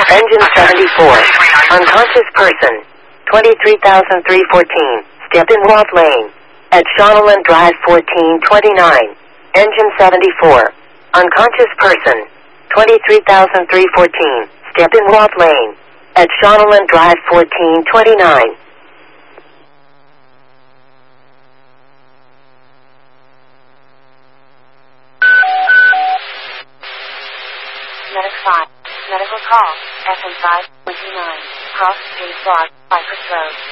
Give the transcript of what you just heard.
Engine 74. Unconscious person. 23,314. Step in Walt Lane. At Shaunaland Drive 1429. Engine 74. Unconscious person. 23,314. Step in Walt Lane. At Shaunaland Drive 1429. Medic 5. Medical call. FM5, 29. Cross Street Block, Cypress Road.